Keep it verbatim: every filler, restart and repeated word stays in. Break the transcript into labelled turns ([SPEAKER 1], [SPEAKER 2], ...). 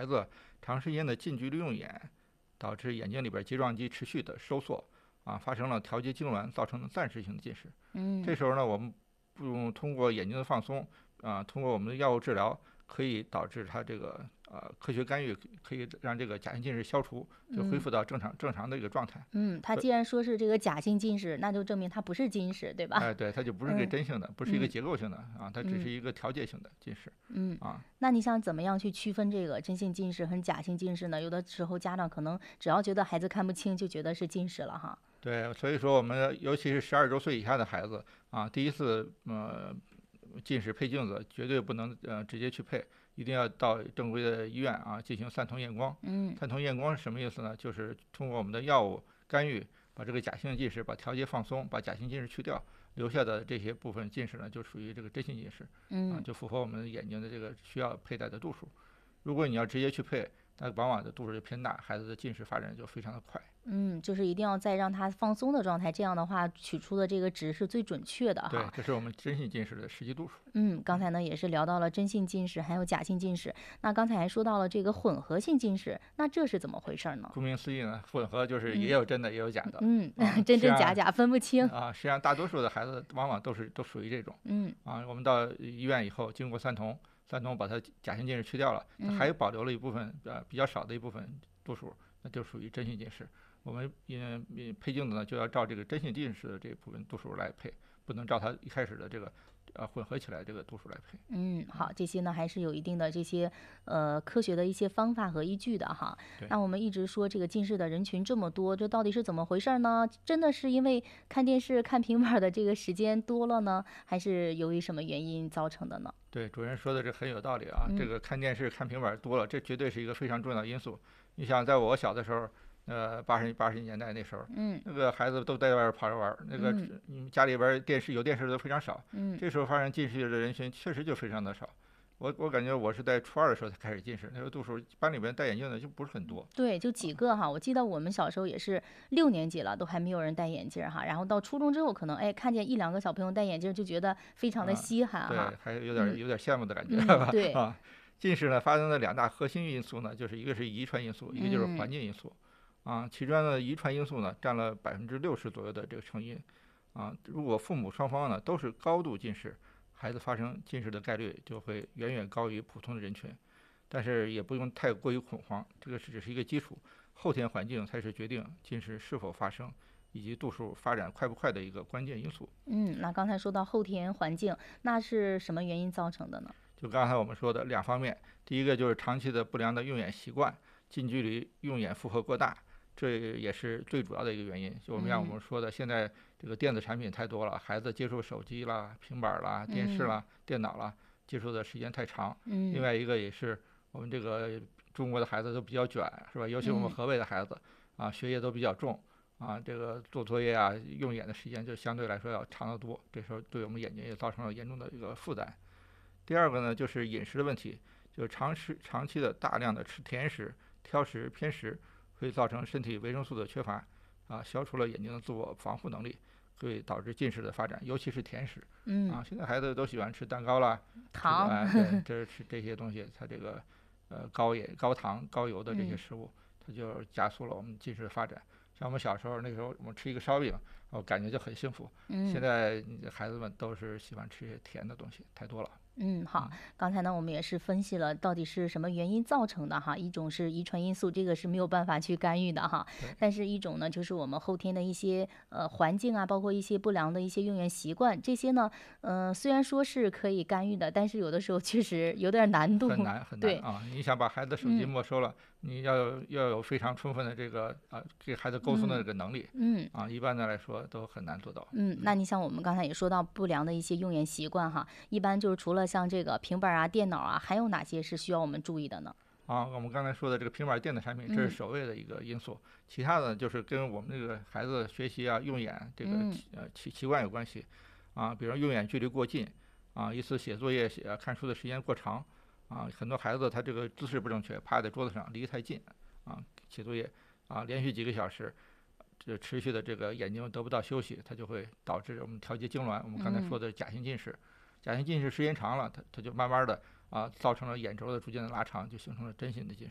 [SPEAKER 1] 孩子长时间的近距离用眼，导致眼睛里边睫状肌持续的收缩，啊，发生了调节痉挛，造成了暂时性的近视。
[SPEAKER 2] 嗯，
[SPEAKER 1] 这时候呢，我们不用通过眼睛的放松，啊，通过我们的药物治疗，可以导致它这个呃科学干预，可以让这个假性近视消除，就恢
[SPEAKER 2] 嗯
[SPEAKER 1] 复到正常正常的一个状态。
[SPEAKER 2] 嗯，他
[SPEAKER 1] 所以，
[SPEAKER 2] 既然说是这个假性近视，那就证明它不是近视，对吧？
[SPEAKER 1] 哎，对，它就不是个
[SPEAKER 2] 嗯
[SPEAKER 1] 真性的，不是一个
[SPEAKER 2] 嗯
[SPEAKER 1] 结构性的啊，它只是
[SPEAKER 2] 嗯
[SPEAKER 1] 一个调节性的近视
[SPEAKER 2] 嗯，
[SPEAKER 1] 啊。
[SPEAKER 2] 那你想怎么样去区分这个真性近视和假性近视呢？有的时候家长可能只要觉得孩子看不清，就觉得是近视了哈。
[SPEAKER 1] 对，所以说我们尤其是十二周岁以下的孩子啊，第一次呃近视配镜子绝对不能呃直接去配，一定要到正规的医院啊进行散瞳验光。
[SPEAKER 2] 嗯
[SPEAKER 1] 散瞳验光是什么意思呢？就是通过我们的药物干预，把这个假性近视把调节放松，把假性近视去掉，留下的这些部分近视呢，就属于这个真性近视啊，
[SPEAKER 2] 嗯
[SPEAKER 1] 就符合我们眼睛的这个需要佩戴的度数。如果你要直接去配，那往往的度数就偏大，孩子的近视发展就非常的快。
[SPEAKER 2] 嗯，就是一定要在让他放松的状态，这样的话取出的这个值是最准确的
[SPEAKER 1] 对，
[SPEAKER 2] 哈。
[SPEAKER 1] 这是我们真性近视的实际度数。
[SPEAKER 2] 嗯，刚才呢也是聊到了真性近视，还有假性近视。那刚才还说到了这个混合性近视，那这是怎么回事儿呢？
[SPEAKER 1] 顾名思义呢，混合就是也
[SPEAKER 2] 嗯
[SPEAKER 1] 有真的也有假的
[SPEAKER 2] 嗯，
[SPEAKER 1] 啊。
[SPEAKER 2] 真
[SPEAKER 1] 实际上
[SPEAKER 2] 真假假分不清。
[SPEAKER 1] 啊，实际上大多数的孩子往往都是都属于这种
[SPEAKER 2] 嗯
[SPEAKER 1] 啊。我们到医院以后，经过散瞳，散瞳把它假性近视去掉了，它还
[SPEAKER 2] 嗯
[SPEAKER 1] 有保留了一部分呃比较少的一部分度数，那就属于真性近视。我们嗯嗯配镜子呢，就要照这个真性近视的这部分度数来配，不能照它一开始的这个呃混合起来这个度数来配。
[SPEAKER 2] 嗯，好，这些呢还是有一定的这些呃科学的一些方法和依据的哈。
[SPEAKER 1] 对。
[SPEAKER 2] 那我们一直说这个近视的人群这么多，这到底是怎么回事儿呢？真的是因为看电视、看平板儿的这个时间多了呢，还是由于什么原因造成的呢？
[SPEAKER 1] 对，主任说的这很有道理啊。这
[SPEAKER 2] 嗯
[SPEAKER 1] 个看电视、看平板多了，这绝对是一个非常重要的因素。你想，在我小的时候，呃，八十八十年代那时候，
[SPEAKER 2] 嗯
[SPEAKER 1] 那个孩子都在外边跑着玩儿，那个
[SPEAKER 2] 嗯
[SPEAKER 1] 你们家里边电视有电视都非常少。
[SPEAKER 2] 嗯
[SPEAKER 1] 这时候发现近视的人群确实就非常的少。我我感觉我是在初二的时候才开始近视，那时候度数班里边戴眼镜的就不是很多。
[SPEAKER 2] 对，就几个哈。我记得我们小时候也是六年级了，都还没有人戴眼镜儿哈。然后到初中之后，可能哎看见一两个小朋友戴眼镜儿，就觉得非常的
[SPEAKER 1] 啊，
[SPEAKER 2] 稀罕
[SPEAKER 1] 对，
[SPEAKER 2] 哈。
[SPEAKER 1] 还有点
[SPEAKER 2] 嗯
[SPEAKER 1] 有点羡慕的感觉，
[SPEAKER 2] 嗯，
[SPEAKER 1] 吧？
[SPEAKER 2] 对，
[SPEAKER 1] 啊，近视呢发生的两大核心因素呢，就是一个是遗传因素，一个就是环
[SPEAKER 2] 嗯
[SPEAKER 1] 境因素。啊，其中的遗传因素呢占了百分之六十左右的这个成因。啊，如果父母双方呢都是高度近视，孩子发生近视的概率就会远远高于普通的人群。但是也不用太过于恐慌，这个只是一个基础，后天环境才是决定近视是否发生以及度数发展快不快的一个关键因素。
[SPEAKER 2] 嗯，那刚才说到后天环境，那是什么原因造成的呢？
[SPEAKER 1] 就刚才我们说的两方面，第一个就是长期的不良的用眼习惯，近距离用眼负荷过大，这也是最主要的一个原因。就我们像我
[SPEAKER 2] 嗯
[SPEAKER 1] 们说的，现在这个电子产品太多了，孩子接触手机啦、平板啦、电视
[SPEAKER 2] 嗯
[SPEAKER 1] 啦、电脑啦，接触的时间太长。另
[SPEAKER 2] 嗯
[SPEAKER 1] 外一个也是我们这个中国的孩子都比较卷，是吧？尤其我们
[SPEAKER 2] 嗯
[SPEAKER 1] 河北的孩子啊，学业都比较重。啊，这个做作业啊，用眼的时间就相对来说要长得多，这时候对我们眼睛也造成了严重的一个负担。第二个呢，就是饮食的问题，就是长吃长期的大量的吃甜食、挑食、偏食，会造成身体维生素的缺乏，啊，消除了眼睛的自我防护能力，会导致近视的发展，尤其是甜食。
[SPEAKER 2] 嗯，
[SPEAKER 1] 啊，现在孩子都喜欢吃蛋糕啦，吃
[SPEAKER 2] 糖，
[SPEAKER 1] 哎，对，这是吃这些东西，它这个呃高盐、高糖、高油的这些
[SPEAKER 2] 嗯
[SPEAKER 1] 食物，它就加速了我们近视的发展。像我们小时候那时候，我们吃一个烧饼，我感觉就很幸福。现
[SPEAKER 2] 嗯。
[SPEAKER 1] 在孩子们都是喜欢吃一些甜的东西，太多了。
[SPEAKER 2] 嗯，好，
[SPEAKER 1] 嗯，
[SPEAKER 2] 刚才呢，我们也是分析了到底是什么原因造成的哈。一种是遗传因素，这个是没有办法去干预的哈。
[SPEAKER 1] 对。
[SPEAKER 2] 但是一种呢，就是我们后天的一些呃环境啊，包括一些不良的一些用眼习惯，这些呢，嗯、虽然说是可以干预的，但是有的时候确实有点儿难度。
[SPEAKER 1] 很难很难
[SPEAKER 2] 对，
[SPEAKER 1] 啊！你想把孩子的手机
[SPEAKER 2] 嗯
[SPEAKER 1] 没收了，你要有要有非常充分的这个啊，给孩子沟通的这个能力
[SPEAKER 2] 嗯。
[SPEAKER 1] 啊，一般的来说都很难做到。
[SPEAKER 2] 嗯，那你像我们刚才也说到不良的一些用眼习惯哈，一般就是除了像这个平板儿啊、电脑啊，还有哪些是需要我们注意的呢？
[SPEAKER 1] 啊，我们刚才说的这个平板电子产品，这是
[SPEAKER 2] 嗯
[SPEAKER 1] 首位的一个因素，其他的就是跟我们这个孩子学习啊、用眼这个
[SPEAKER 2] 嗯
[SPEAKER 1] 呃习习惯有关系啊，比如用眼距离过近啊，一次写作业、写啊看书的时间过长啊，很多孩子他这个姿势不正确，趴在桌子上离太近啊，写作业啊，连续几个小时，这持续的这个眼睛得不到休息，它就会导致我们调节痉挛。我们刚才
[SPEAKER 2] 嗯
[SPEAKER 1] 说的假性近视，假性近视时间长了，它它就慢慢的啊造成了眼轴的逐渐的拉长，就形成了真性的近视。